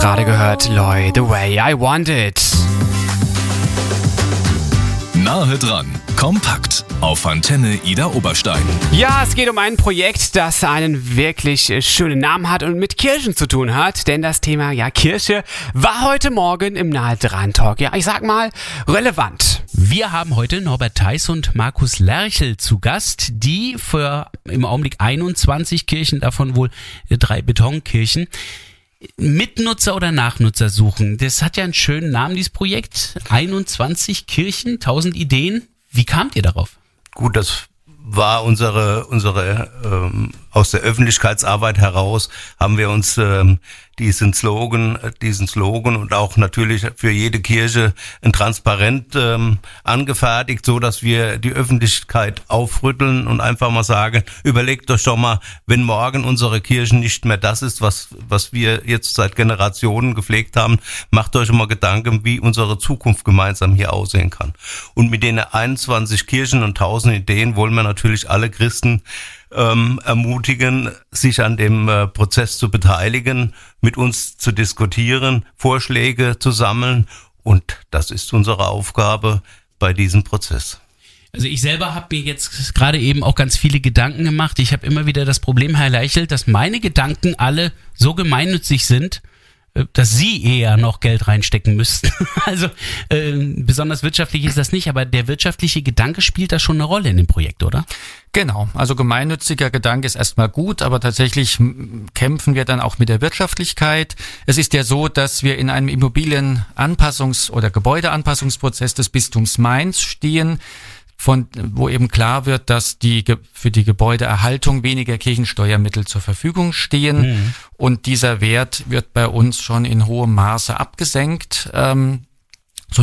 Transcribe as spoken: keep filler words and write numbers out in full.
Gerade gehört Loy, The Way I Want It. Nahe dran, kompakt auf Antenne Ida Oberstein. Ja, es geht um ein Projekt, das einen wirklich schönen Namen hat und mit Kirchen zu tun hat. Denn das Thema, ja, Kirche war heute Morgen im Nahe dran Talk. Ja, ich sag mal, relevant. Wir haben heute Norbert Theis und Markus Lerchel zu Gast, die für im Augenblick einundzwanzig Kirchen, davon wohl drei Betonkirchen, Mitnutzer oder Nachnutzer suchen. Das hat ja einen schönen Namen, dieses Projekt. einundzwanzig Kirchen, tausend Ideen. Wie kamt ihr darauf? Gut, das war unsere, unsere ähm, aus der Öffentlichkeitsarbeit heraus haben wir uns ähm, diesen Slogan, diesen Slogan und auch natürlich für jede Kirche ein Transparent ähm, angefertigt, so dass wir die Öffentlichkeit aufrütteln und einfach mal sagen: Überlegt euch doch mal, wenn morgen unsere Kirche nicht mehr das ist, was was wir jetzt seit Generationen gepflegt haben, macht euch mal Gedanken, wie unsere Zukunft gemeinsam hier aussehen kann. Und mit den einundzwanzig Kirchen und tausend Ideen wollen wir natürlich alle Christen Ähm, ermutigen, sich an dem äh, Prozess zu beteiligen, mit uns zu diskutieren, Vorschläge zu sammeln, und das ist unsere Aufgabe bei diesem Prozess. Also ich selber habe mir jetzt gerade eben auch ganz viele Gedanken gemacht. Ich habe immer wieder das Problem, Herr Lerchel, dass meine Gedanken alle so gemeinnützig sind, dass Sie eher noch Geld reinstecken müssten. Also äh, besonders wirtschaftlich ist das nicht, aber der wirtschaftliche Gedanke spielt da schon eine Rolle in dem Projekt, oder? Genau, also gemeinnütziger Gedanke ist erstmal gut, aber tatsächlich kämpfen wir dann auch mit der Wirtschaftlichkeit. Es ist ja so, dass wir in einem Immobilienanpassungs- oder Gebäudeanpassungsprozess des Bistums Mainz stehen, von wo eben klar wird, dass die für die Gebäudeerhaltung weniger Kirchensteuermittel zur Verfügung stehen. Mhm. Und dieser Wert wird bei uns schon in hohem Maße abgesenkt. Ähm,